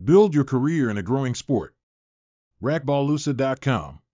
Build your career in a growing sport. Racquetballusa.com